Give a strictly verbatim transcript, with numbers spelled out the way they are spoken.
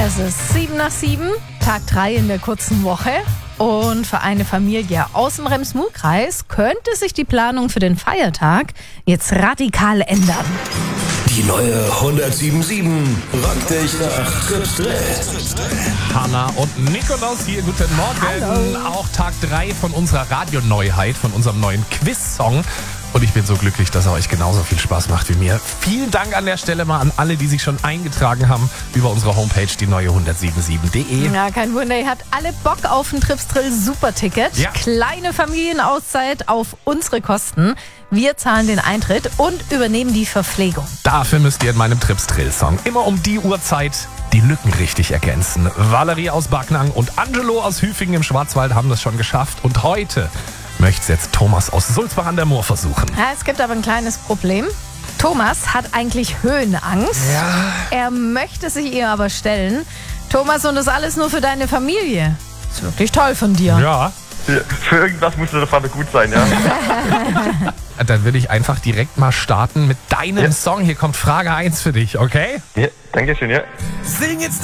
Es ist sieben nach sieben, Tag drei in der kurzen Woche. Und für eine Familie aus dem Rems-Murr-Kreis könnte sich die Planung für den Feiertag jetzt radikal ändern. Die neue hundertsieben rockt dich nach Trips Drill. Hanna und Nikolaus hier, guten Morgen. Hallo. Auch Tag drei von unserer Radioneuheit, von unserem neuen Quiz-Song. Und ich bin so glücklich, dass er euch genauso viel Spaß macht wie mir. Vielen Dank an der Stelle mal an alle, die sich schon eingetragen haben über unsere Homepage, die neue hundertsiebenundsiebzig punkt de. Ja, kein Wunder, ihr habt alle Bock auf ein Trips Drill Superticket. Ja. Kleine Familienauszeit auf unsere Kosten. Wir zahlen den Eintritt und übernehmen die Verpflegung. Dafür müsst ihr in meinem Trips Drill-Song immer um die Uhrzeit die Lücken richtig ergänzen. Valerie aus Backnang und Angelo aus Hüfingen im Schwarzwald haben das schon geschafft. Und heute möchte es jetzt Thomas aus Sulzbach an der Moor versuchen. Ja, es gibt aber ein kleines Problem. Thomas hat eigentlich Höhenangst. Ja. Er möchte sich ihr aber stellen. Thomas, und das alles nur für deine Familie. Ist wirklich toll von dir. Ja. Für irgendwas muss der Vater gut sein, ja. Dann will ich einfach direkt mal starten mit deinem Ja. Song. Hier kommt Frage eins für dich, okay? Ja, danke schön, ja. Sing jetzt